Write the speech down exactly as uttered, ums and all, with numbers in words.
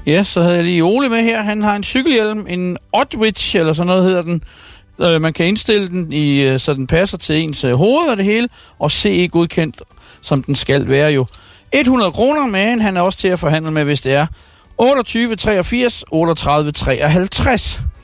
Ja, så havde jeg lige Ole med her. Han har en cykelhjelm, en Oddwitch, eller sådan noget hedder den. Øh, man kan indstille den, i, så den passer til ens øh, hoved og det hele, og C E-godkendt, som den skal være jo. hundrede kroner, men han er også til at forhandle med, hvis det er otteogtyve treogfirs otteogtredive treoghalvtreds.